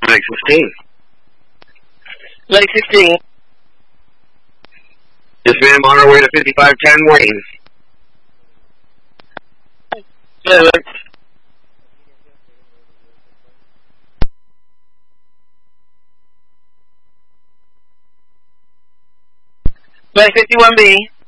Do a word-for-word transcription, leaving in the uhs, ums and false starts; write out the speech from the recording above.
Leg sixteen. Leg sixteen. Yes, ma'am, on our way to fifty-five ten Wayne. Seven. Leg fifty-one B.